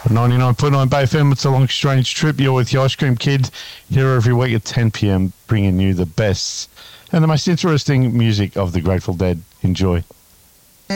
99.9 Bay FM, it's a long, strange trip. You're with your Ice Cream Kid here every week at 10 p.m, bringing you the best and the most interesting music of the Grateful Dead. Enjoy.